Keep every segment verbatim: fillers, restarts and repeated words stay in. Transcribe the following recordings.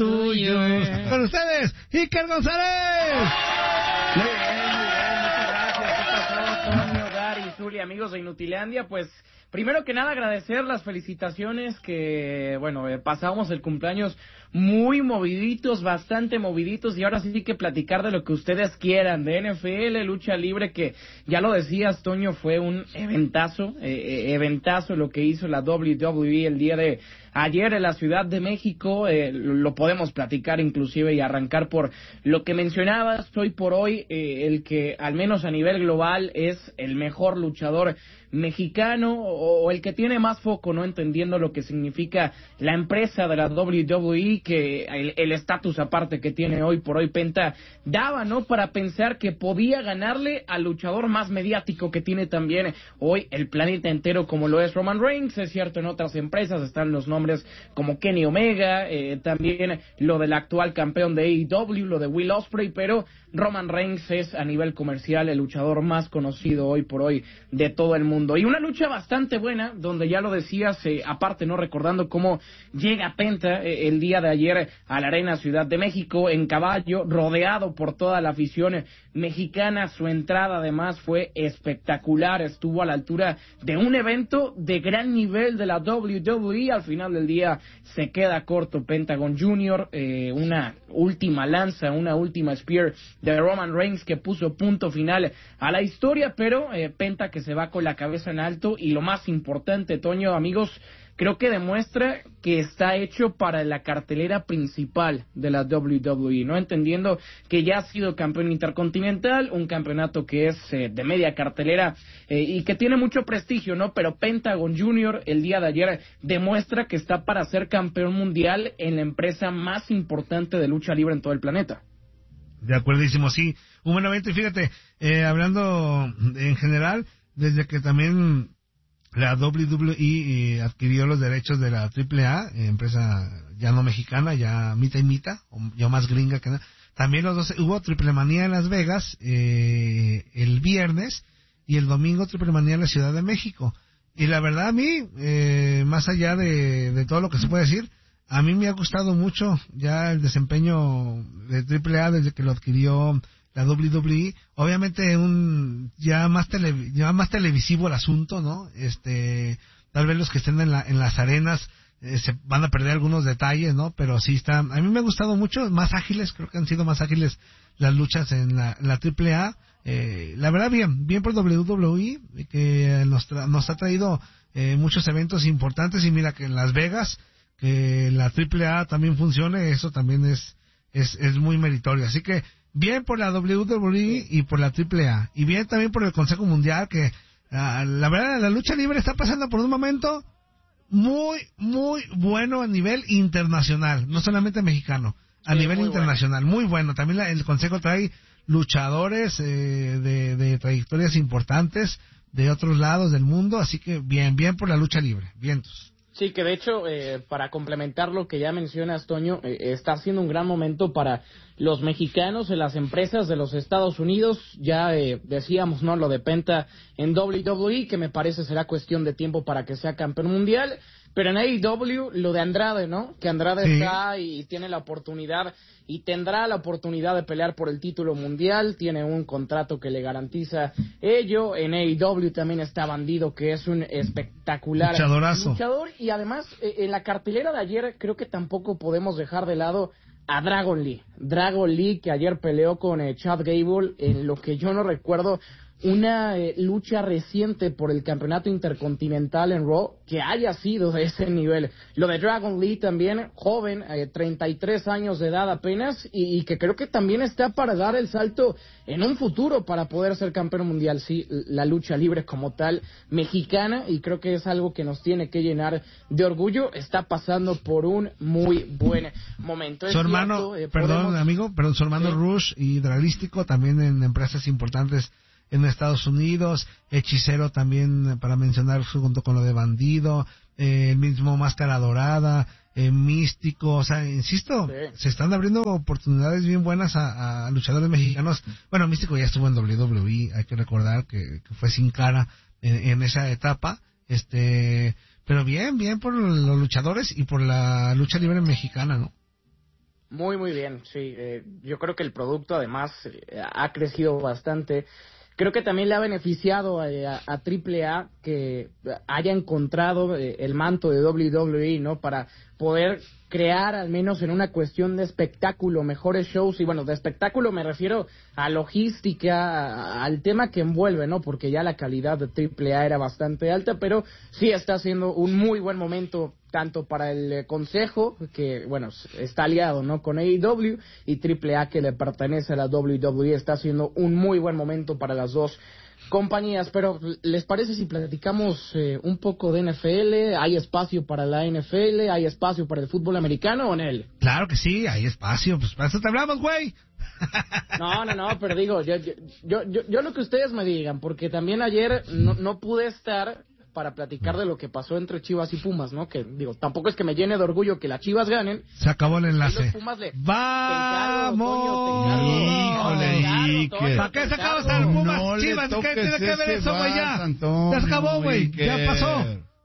tuyos. Con ustedes, Iker González. Muy bien, muy bien, muchas gracias. ¿Qué pasó, Antonio, Gary, Zulia, amigos de Inutilandia? Pues, primero que nada, agradecer las felicitaciones que, bueno, eh, pasamos el cumpleaños muy moviditos, bastante moviditos, y ahora sí que platicar de lo que ustedes quieran, de N F L, lucha libre, que ya lo decías, Toño, fue un eventazo, eh, eventazo lo que hizo la W W E el día de ayer en la Ciudad de México. Eh, lo podemos platicar inclusive y arrancar por lo que mencionabas hoy por hoy, eh, el que al menos a nivel global es el mejor luchador mexicano, o, o el que tiene más foco, ¿no? Entendiendo lo que significa la empresa de la W W E, que el estatus aparte que tiene hoy por hoy Penta daba, ¿no? Para pensar que podía ganarle al luchador más mediático que tiene también hoy el planeta entero, como lo es Roman Reigns. Es cierto, en otras empresas están los nombres como Kenny Omega, eh, también lo del actual campeón de A E W, lo de Will Ospreay, pero Roman Reigns es a nivel comercial el luchador más conocido hoy por hoy de todo el mundo. Y una lucha bastante buena, donde ya lo decías, eh, aparte, no recordando cómo llega Penta eh, el día de ayer a la Arena Ciudad de México en caballo, rodeado por toda la afición mexicana. Su entrada además fue espectacular, estuvo a la altura de un evento de gran nivel de la W W E. Al final del día se queda corto Pentagon junior, eh, una última lanza, una última spear de Roman Reigns que puso punto final a la historia, pero eh, Penta que se va con la cabeza en alto, y lo más importante, Toño, amigos, creo que demuestra que está hecho para la cartelera principal de la W W E, ¿no? Entendiendo que ya ha sido campeón intercontinental, un campeonato que es eh, de media cartelera eh, y que tiene mucho prestigio, ¿no? Pero Pentagon junior el día de ayer demuestra que está para ser campeón mundial en la empresa más importante de lucha libre en todo el planeta. De acuerdísimo, sí. Un buen evento, y fíjate, eh, hablando en general, desde que también la W W E eh, adquirió los derechos de la Triple A, eh, empresa ya no mexicana, ya mitad y mitad, o ya más gringa que nada. También los dos, hubo Triple Manía en Las Vegas eh, el viernes, y el domingo Triple Manía en la Ciudad de México. Y la verdad, a mí, eh, más allá de, de todo lo que se puede decir, a mí me ha gustado mucho ya el desempeño de Triple A desde que lo adquirió la W W E. Obviamente un ya más tele, ya más televisivo el asunto, ¿no? Este, tal vez los que estén en la en las arenas eh, se van a perder algunos detalles, ¿no? Pero sí están, a mí me ha gustado mucho, más ágiles, creo que han sido más ágiles las luchas en la, en la Triple A. Eh, la verdad, bien, bien por W W E, que nos, tra- nos ha traído eh, muchos eventos importantes, y mira que en Las Vegas, que la Triple A también funcione, eso también es, es, es muy meritorio. Así que, bien por la W W E y por la Triple A, y bien también por el Consejo Mundial, que uh, la verdad, la lucha libre está pasando por un momento muy, muy bueno a nivel internacional, no solamente mexicano, a sí, nivel muy internacional, bueno. Muy bueno. También la, el Consejo trae luchadores eh, de, de trayectorias importantes de otros lados del mundo, así que bien, bien por la lucha libre, vientos. Sí, que de hecho, eh, para complementar lo que ya mencionas, Toño, eh, está siendo un gran momento para los mexicanos en las empresas de los Estados Unidos. Ya eh, decíamos, ¿no?, lo de Penta en W W E, que me parece será cuestión de tiempo para que sea campeón mundial. Pero en A E W, lo de Andrade, ¿no? Que Andrade sí. está y tiene la oportunidad y tendrá la oportunidad de pelear por el título mundial. Tiene un contrato que le garantiza ello. En A E W también está Bandido, que es un espectacular luchador. Y además, eh, en la cartelera de ayer, creo que tampoco podemos dejar de lado a Dragon Lee. Dragon Lee, que ayer peleó con eh, Chad Gable en lo que yo no recuerdo, una eh, lucha reciente por el campeonato intercontinental en Raw que haya sido de ese nivel. Lo de Dragon Lee también, joven, eh, treinta y tres años de edad apenas, y, y que creo que también está para dar el salto en un futuro para poder ser campeón mundial. Sí, la lucha libre como tal mexicana, y creo que es algo que nos tiene que llenar de orgullo, está pasando por un muy buen momento. Su hermano, cierto, eh, perdón podemos... amigo, perdón, su hermano ¿Sí? Rush y Dralístico también en empresas importantes en Estados Unidos, Hechicero también, para mencionar junto con lo de Bandido, eh, el mismo Máscara Dorada, eh, Místico, o sea, insisto, sí. se están abriendo oportunidades bien buenas a, a luchadores mexicanos. Bueno, Místico ya estuvo en W W E, hay que recordar que, que fue Sin Cara en, en esa etapa, este, pero bien, bien por los luchadores y por la lucha libre mexicana, ¿no? Muy, muy bien, sí. Eh, yo creo que el producto además eh, ha crecido bastante. Creo que también le ha beneficiado a, a, a Triple A que haya encontrado eh, el manto de doble u doble u E, ¿no? Para poder crear, al menos en una cuestión de espectáculo, mejores shows. Y bueno, de espectáculo me refiero a logística, a, al tema que envuelve, ¿no? Porque ya la calidad de Triple A era bastante alta, pero sí está siendo un muy buen momento tanto para el eh, consejo, que bueno, está aliado, ¿no?, con A E W, y Triple A, que le pertenece a la doble u doble u E, está haciendo un muy buen momento para las dos compañías. Pero ¿les parece si platicamos eh, un poco de N F L? ¿Hay espacio para la N F L? ¿Hay espacio para el fútbol americano o en él? Claro que sí, hay espacio, pues para eso te hablamos, güey. No, no, no, pero digo, yo, yo, yo, yo, yo lo que ustedes me digan, porque también ayer no, no pude estar para platicar de lo que pasó entre Chivas y Pumas, ¿no? Que, digo, tampoco es que me llene de orgullo que las Chivas ganen. Se acabó el enlace. Los Pumas le... ¡Vamos! Híjole, ¿para qué sacabas al Pumas? No, Chivas, ¿qué tiene que ver eso, güey? Ya, ya se acabó, güey, ya pasó.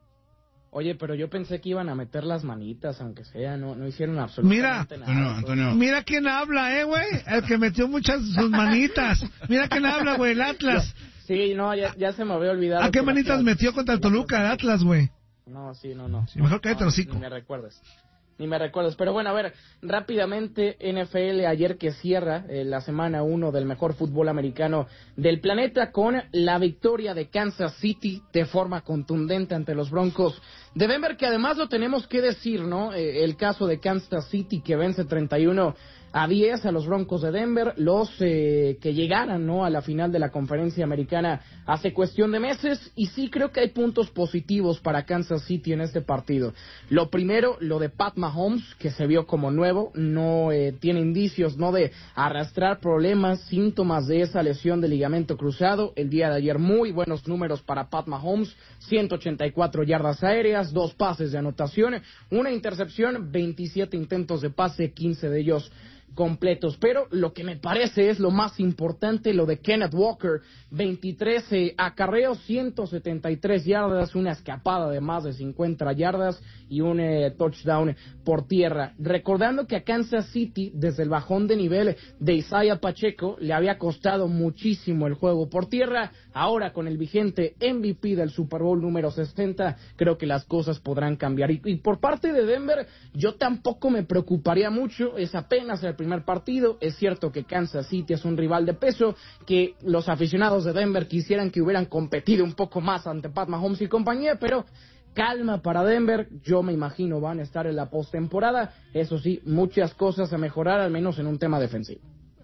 Oye, pero yo pensé que iban a meter las manitas, aunque sea, no, no hicieron absolutamente mira, nada. Antonio, Antonio. Mira quién habla, eh, güey, el que metió muchas sus manitas. Mira quién habla, güey, el Atlas. Sí, no, ya, ya se me había olvidado. ¿A qué manitas metió contra el Toluca, el Atlas, güey? No, sí, no, no. Sí, mejor cállate no, los hocico. Ni me recuerdes. Ni me recuerdas. Pero bueno, a ver, rápidamente, N F L ayer que cierra eh, la semana uno del mejor fútbol americano del planeta con la victoria de Kansas City de forma contundente ante los Broncos de Denver, que además lo tenemos que decir, ¿no? Eh, el caso de Kansas City que vence treinta y uno a diez a los Broncos de Denver, los eh, que llegaran, ¿no?, a la final de la conferencia americana hace cuestión de meses. Y sí creo que hay puntos positivos para Kansas City en este partido. Lo primero, lo de Pat Mahomes, que se vio como nuevo, no eh, tiene indicios, no de arrastrar problemas, síntomas de esa lesión de ligamento cruzado. El día de ayer muy buenos números para Pat Mahomes, ciento ochenta y cuatro yardas aéreas, dos pases de anotación, una intercepción, veintisiete intentos de pase, quince de ellos completos. Pero lo que me parece es lo más importante, lo de Kenneth Walker, veintitrés eh, acarreos, ciento setenta y tres yardas, una escapada de más de cincuenta yardas y un eh, touchdown por tierra. Recordando que a Kansas City, desde el bajón de nivel de Isaiah Pacheco, le había costado muchísimo el juego por tierra. Ahora, con el vigente M V P del Super Bowl número sesenta, creo que las cosas podrán cambiar. Y, y por parte de Denver, yo tampoco me preocuparía mucho, es apenas el primer partido. Es cierto que Kansas City es un rival de peso, que los aficionados de Denver quisieran que hubieran competido un poco más ante Pat Mahomes y compañía, pero calma para Denver. Yo me imagino van a estar en la postemporada. Eso sí, muchas cosas a mejorar, al menos en un tema defensivo.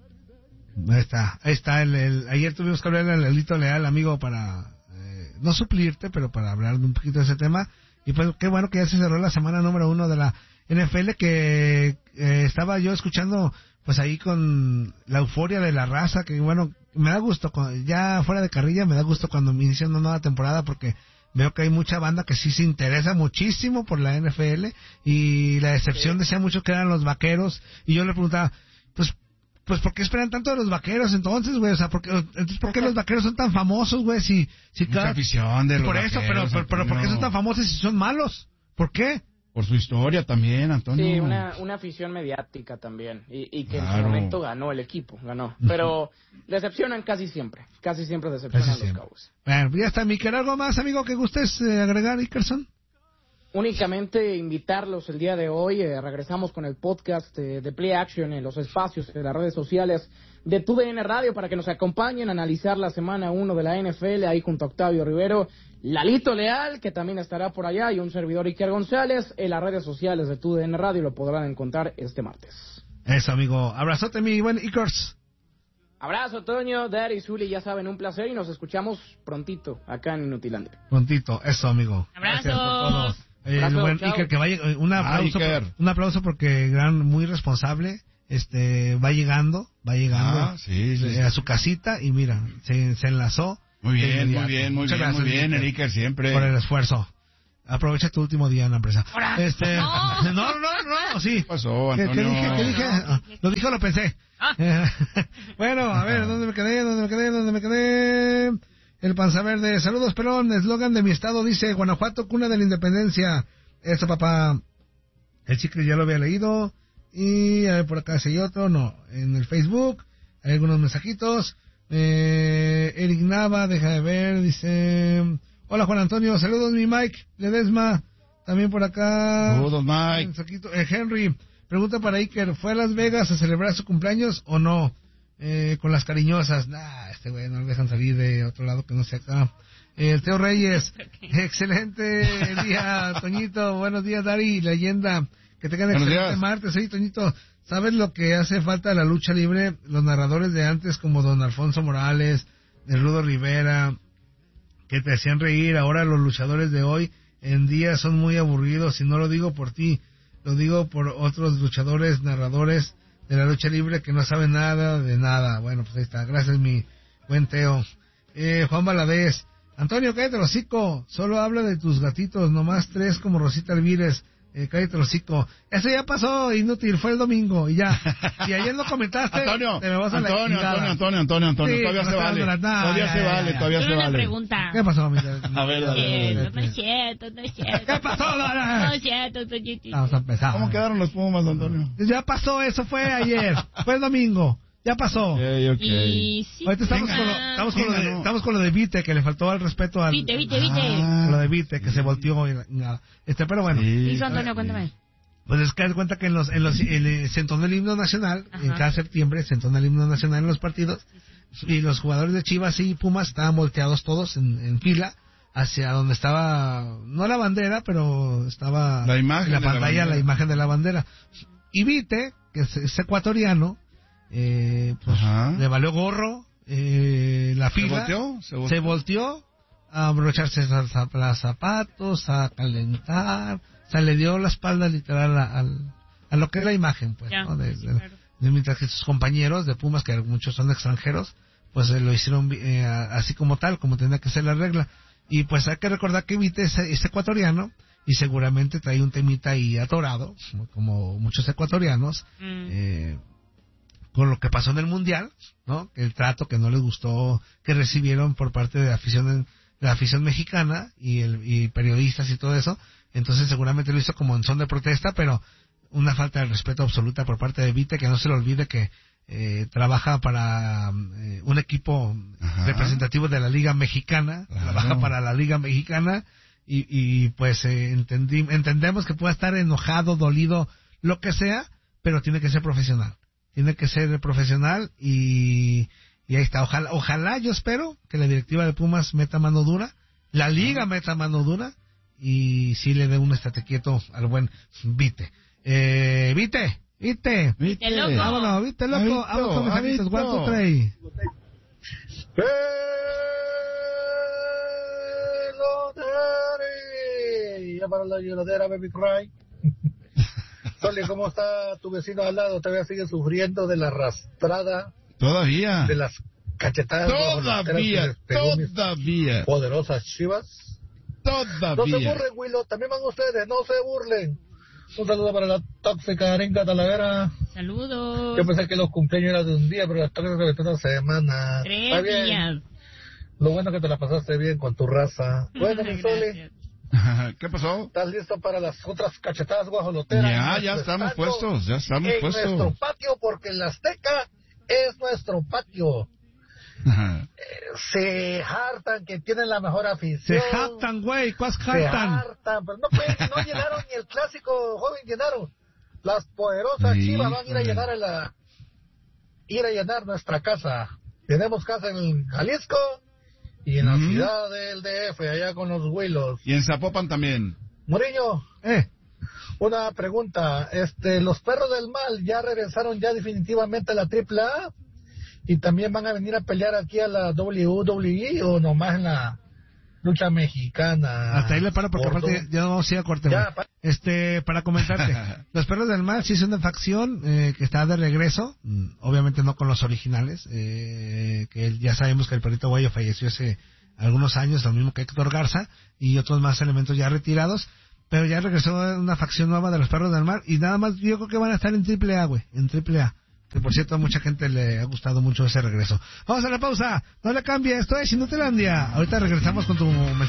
Ahí está, ahí está. El, el, ayer tuvimos que hablar al Lelito Leal, amigo, para eh, no suplirte, pero para hablar de un poquito de ese tema. Y pues qué bueno que ya se cerró la semana número uno de la N F L, que eh, estaba yo escuchando pues ahí con la euforia de la raza, que bueno, me da gusto, ya fuera de carrilla, me da gusto cuando me inician una nueva temporada, porque veo que hay mucha banda que sí se interesa muchísimo por la N F L, y la decepción decía mucho que eran los Vaqueros, y yo le preguntaba, pues pues ¿por qué esperan tanto de los Vaqueros entonces, güey? O sea, ¿por qué, entonces, ¿por qué los Vaqueros son tan famosos, güey? Si, si Mucha cada... afición de los Por eso, vaqueros, pero, pero, pero ¿por qué son tan famosos si son malos? ¿Por qué? Por su historia también, Antonio. Sí, una, una afición mediática también. Y, y que claro. En su momento ganó el equipo, ganó. Pero decepcionan casi siempre. Casi siempre decepcionan casi los siempre. Cowboys. Bueno, ya está, Miquel. ¿Algo más, amigo, que gustes eh, agregar, Ikerson? Únicamente invitarlos el día de hoy. Eh, regresamos con el podcast eh, de Play Action en los espacios de las redes sociales de T U D N Radio para que nos acompañen a analizar la semana uno de la N F L ahí junto a Octavio Rivero, Lalito Leal, que también estará por allá, y un servidor, Iker González. En las redes sociales de T U D N Radio lo podrán encontrar este martes. Eso, amigo. Abrazote, mi buen Ikers. Abrazo, Toño, Dar y Zuli, ya saben, un placer, y nos escuchamos prontito acá en Inutilandia. Prontito, eso, amigo. Abrazos. Gracias por todo. Eh, Abrazo, el buen chao. Iker, que vaya, un aplauso, ah, por, un aplauso porque gran, muy responsable. Este, va llegando, va llegando ah, sí, sí, eh, a su casita, y mira, se, se enlazó. Muy bien, muy bien, muy bien, muy bien, el Iker siempre. Por el esfuerzo. Aprovecha tu último día en la empresa. Ahora, este, no. no, no, no, sí. ¿Qué pasó, ¿Qué, Antonio? ¿Qué dije? ¿Qué dije? Ah, lo dije o lo pensé. Ah. Bueno, a ver, ¿dónde me quedé? ¿Dónde me quedé? ¿Dónde me quedé? El Panza Verde. Saludos, pelón. Eslogan de mi estado dice: Guanajuato, cuna de la independencia. Eso, papá. El chicle ya lo había leído. Y a ver, por acá si hay otro, no. En el Facebook hay algunos mensajitos. Eh, Eric Nava, deja de ver, dice... Hola Juan Antonio, saludos mi Mike Ledesma. También por acá... Saludos Mike. Mensajito. Eh, Henry, pregunta para Iker, ¿fue a Las Vegas a celebrar su cumpleaños o no? Eh, con las cariñosas. Nah, este güey no lo dejan salir de otro lado que no sea acá. Eh, Teo Reyes, excelente día, Toñito. Buenos días, Dari, leyenda. Que tengan excelente martes. Sí, Toñito, ¿sabes lo que hace falta a la lucha libre? Los narradores de antes, como don Alfonso Morales, el Rudo Rivera, que te hacían reír. Ahora los luchadores de hoy en día son muy aburridos, y no lo digo por ti, lo digo por otros luchadores, narradores de la lucha libre que no saben nada de nada. Bueno, pues ahí está. Gracias, mi buen Teo. Eh, Juan Valadez. Antonio, cállate el hocico. Solo habla de tus gatitos, nomás tres como Rosita Alvírez. Eh, cállate el hocico. Eso ya pasó, inútil, fue el domingo y ya. Si ayer lo comentaste, Antonio, te me vas a Antonio, la Antonio, Antonio, Antonio, Antonio, sí, todavía no se vale. nada, Todavía ya, se ya, vale, ya. todavía se Una vale. pregunta. ¿Qué pasó, amiga? A ver, a ver, a ver. No, no es cierto, no es cierto. ¿Qué pasó, Dora? No es cierto, Toñito. Vamos a empezar. ¿Cómo quedaron los Pumas, Antonio? Ya pasó, eso fue ayer. Fue el domingo. Ya pasó. Okay, okay. Y sí. Ahorita estamos, con lo, estamos, con lo de, estamos con lo de Vite, que le faltó al respeto al... Vite, Vite, Vite. Ah, lo de Vite, que se volteó y nada. Este, pero bueno. ¿Qué hizo Antonio? Cuéntame. Pues es que das cuenta que en los, en los, el, se entona el himno nacional, Ajá. en cada septiembre se entona el himno nacional en los partidos, y los jugadores de Chivas y Pumas estaban volteados todos en, en fila hacia donde estaba, no la bandera, pero estaba la imagen en la de la pantalla la, bandera. imagen de la bandera. Y Vite, que es, es ecuatoriano, eh, pues Ajá. le valió gorro eh, la fila. ¿Se volteó? Se volteó. Se volteó a abrocharse los zapatos, a calentar, o sea, le dio la espalda literal a, a, a lo que es la imagen, pues, Ya, ¿no? De, sí, de- claro. de- mientras que sus compañeros de Pumas, que muchos son extranjeros, pues eh, lo hicieron eh, así como tal, como tenía que ser la regla. Y pues hay que recordar que Vite es, es ecuatoriano, y seguramente trae un temita ahí atorado, como muchos ecuatorianos, Mm. eh, con lo que pasó en el Mundial, ¿no? El trato que no les gustó que recibieron por parte de la afición, de la afición mexicana y, el, y periodistas y todo eso. Entonces seguramente lo hizo como en son de protesta, pero una falta de respeto absoluta por parte de Vite, que no se le olvide que eh, trabaja para eh, un equipo Ajá. representativo de la Liga Mexicana, Claro. trabaja para la Liga Mexicana, y, y pues eh, entendí, entendemos que pueda estar enojado, dolido, lo que sea, pero tiene que ser profesional. Tiene que ser profesional y, y ahí está. Ojalá, ojalá, yo espero que la directiva de Pumas meta mano dura, la liga meta mano dura, y sí le dé un estate quieto al buen Vite. Eh, Vite, Vite. Vite, loco. Vámonos, Vite, loco. Vito, Vamos con mensajitos. Vito. One, two, three. ¡Pelotari! Ya para la lloradera, baby cry. Soli, ¿cómo está tu vecino al lado? ¿Todavía sigue sufriendo de la arrastrada, Todavía. de las cachetadas? bajo las caras que Todavía. les pegó mis Todavía. poderosas Chivas. No se Todavía. burlen, Willow. También van ustedes, no se burlen. Un saludo para la tóxica Arenga Talavera. Saludos. Yo pensé que los cumpleaños eran de un día, pero las tóxicas de una semana. Tres Está bien. días. Lo bueno que te la pasaste bien con tu raza. Bueno, mi Soli, Gracias. ¿Qué pasó? ¿estás listo para las otras cachetadas guajoloteras? Ya, en ya nuestro estamos estadio? puestos, ya estamos En puestos. nuestro patio, porque el Azteca es nuestro patio. Ajá. Se hartan que tienen la mejor Se afición. jactan, güey. ¿Cuál Se jactan? hartan, pero no, pueden, no llenaron ni el clásico, joven, llenaron. Las poderosas Sí, Chivas van a ir a híjole. llenar a la, ir a llenar nuestra casa. Tenemos casa en Jalisco y en la Ujú. ciudad del D F, allá con los Huilos. Y en Zapopan también. Muriño, Eh. una pregunta. Este, los perros del mal ya regresaron ya definitivamente a la triple A y también van a venir a pelear aquí a la W W E o nomás en la lucha mexicana. Hasta ahí le paro porque Gordo. aparte ya no vamos a ir a corte, Ya, güey. pa- Este, para comentarte, los Perros del Mal sí es una facción eh, que está de regreso, mm, obviamente no con los originales, eh, que él- ya sabemos que el Perrito Guayo falleció hace algunos años, lo mismo que Héctor Garza y otros más elementos ya retirados, pero ya regresó una facción nueva de los Perros del Mal y nada más yo creo que van a estar en triple A, güey, en triple A. Que por cierto a mucha gente le ha gustado mucho ese regreso. Vamos a la pausa, no le cambie, esto es Inutilandia. Ahorita regresamos con tu